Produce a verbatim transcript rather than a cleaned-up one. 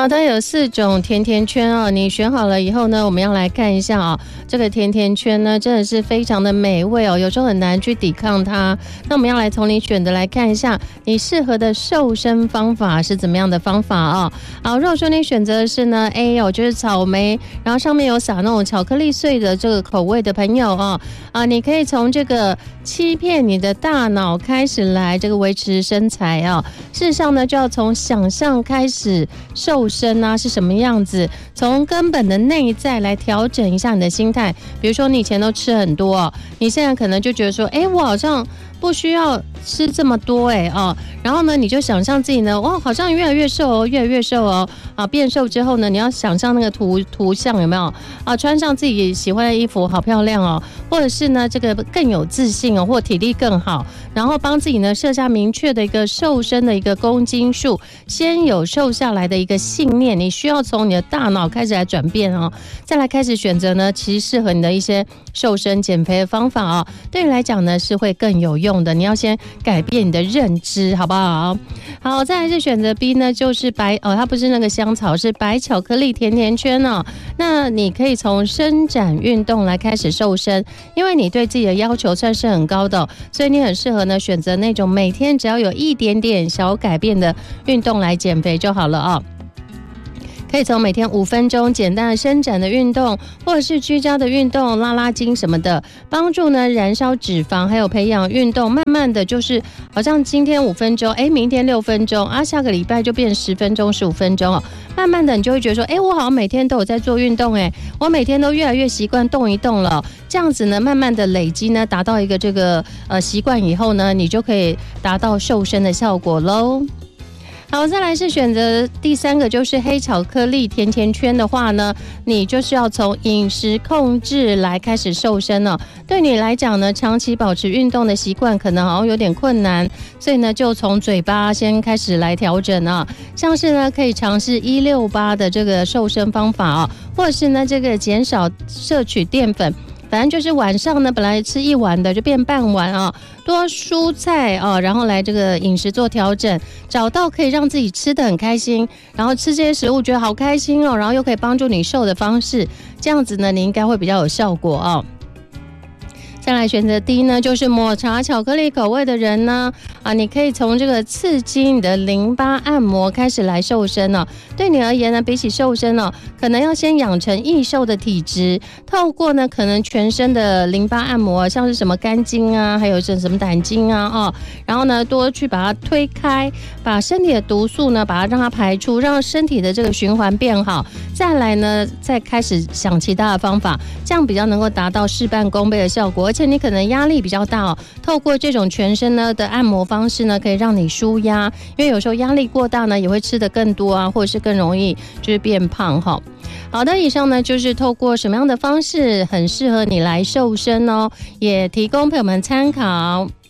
好的，有四种甜甜圈哦，你选好了以后呢，我们要来看一下啊、哦，这个甜甜圈呢真的是非常的美味哦，有时候很难去抵抗它。那我们要来从你选的来看一下，你适合的瘦身方法是怎么样的方法啊、哦？好，如果说你选择的是呢 A 哦，就是草莓，然后上面有撒那种巧克力碎的这个口味的朋友哦，啊，你可以从这个欺骗你的大脑开始来这个维持身材啊、哦。事实上呢，就要从想象开始瘦身啊是什么样子，从根本的内在来调整一下你的心态。比如说你以前都吃很多哦，你现在可能就觉得说，哎，我好像不需要吃这么多哎哦，然后呢，你就想象自己呢，哇，好像越来越瘦哦，越来越瘦哦啊！变瘦之后呢，你要想象那个图图像有没有啊？穿上自己喜欢的衣服，好漂亮哦，或者是呢，这个更有自信哦，或体力更好，然后帮自己呢设下明确的一个瘦身的一个公斤数，先有瘦下来的一个信念，你需要从你的大脑开始来转变哦，再来开始选择呢，其实适合你的一些瘦身减肥的方法哦，对你来讲呢是会更有用的。你要先改变你的认知，好不好？好，再来是选择 B 呢，就是白哦，它不是那个香草，是白巧克力甜甜圈哦。那你可以从伸展运动来开始瘦身，因为你对自己的要求算是很高的、哦，所以你很适合呢选择那种每天只要有一点点小改变的运动来减肥就好了哦。可以从每天五分钟简单的伸展的运动，或者是居家的运动，拉拉筋什么的，帮助呢燃烧脂肪，还有培养运动。慢慢的就是好像今天五分钟，哎，明天六分钟啊，下个礼拜就变十分钟、十五分钟哦。慢慢的你就会觉得说，哎，我好像每天都有在做运动，哎，我每天都越来越习惯动一动了。这样子呢，慢慢的累积呢，达到一个这个呃习惯以后呢，你就可以达到瘦身的效果喽。好，再来是选择第三个，就是黑巧克力甜甜圈的话呢，你就是要从饮食控制来开始瘦身哦。对你来讲呢，长期保持运动的习惯可能好像有点困难，所以呢，就从嘴巴先开始来调整啊。像是呢，可以尝试一六八的这个瘦身方法啊，或者是呢，这个减少摄取淀粉。反正就是晚上呢，本来吃一碗的就变半碗啊，多蔬菜啊，然后来这个饮食做调整，找到可以让自己吃得很开心，然后吃这些食物觉得好开心哦，然后又可以帮助你瘦的方式，这样子呢，你应该会比较有效果哦。再来选择 D 呢，就是抹茶巧克力口味的人呢，啊，你可以从这个刺激你的淋巴按摩开始来瘦身哦。对你而言呢，比起瘦身哦，可能要先养成易瘦的体质，透过呢可能全身的淋巴按摩，像是什么肝经啊，还有什么胆经啊，哦，然后呢多去把它推开，把身体的毒素呢，把它让它排出，让身体的这个循环变好。再来呢，再开始想其他的方法，这样比较能够达到事半功倍的效果。而且你可能压力比较大哦，透过这种全身呢的按摩方式呢，可以让你舒压，因为有时候压力过大呢，也会吃得更多啊，或者是更容易就是变胖哈。好的，以上呢就是透过什么样的方式很适合你来瘦身哦，也提供朋友们参考。